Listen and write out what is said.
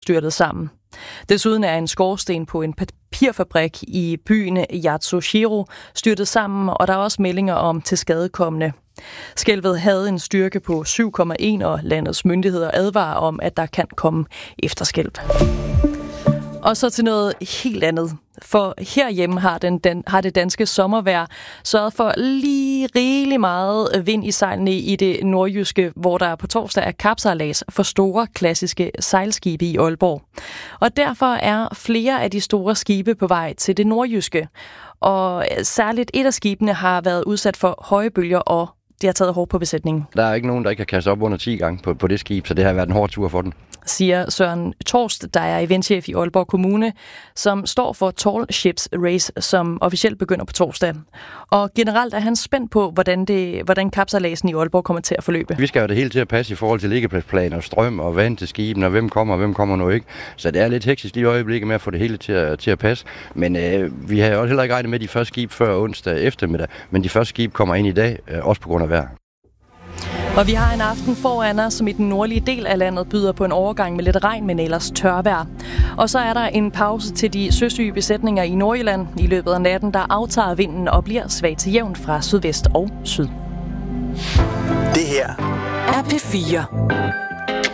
styrtet sammen. Desuden er en skorsten på en papirfabrik i byen Yatsushiro styrtet sammen, og der er også meldinger om tilskadekomne. Skælvet havde en styrke på 7,1, og landets myndigheder advarer om, at der kan komme efterskælv. Og så til noget helt andet. For herhjemme har det danske sommervejr sørget for lige rigeligt meget vind i sejlene i det nordjyske, hvor der på torsdag er kapsejlads for store klassiske sejlskibe i Aalborg. Og derfor er flere af de store skibe på vej til det nordjyske. Og særligt et af skibene har været udsat for høje bølger, og det har taget hårdt på besætningen. Der er ikke nogen, der ikke kan kaste op under 10 gange på det skib, så det har været en hård tur for den. Siger Søren Torst, der er eventchef i Aalborg Kommune, som står for Tall Ships Race, som officielt begynder på torsdag. Og generelt er han spændt på, hvordan kapsejladsen i Aalborg kommer til at forløbe. Vi skal jo det hele til at passe i forhold til liggepladsplaner og strøm og vand til skibene, og hvem kommer nu ikke. Så det er lidt hektisk i øjeblikket med at få det hele til at passe. Men vi har jo heller ikke regnet med de første skib før onsdag eftermiddag, men de første skib kommer ind i dag, også på grund af vejr. Og vi har en aften foran os, som i den nordlige del af landet byder på en overgang med lidt regn, men ellers tørvejr. Og så er der en pause til de søsyge besætninger i Nordjylland. I løbet af natten, der aftager vinden og bliver svag til jævn fra sydvest og syd. Det her er P4.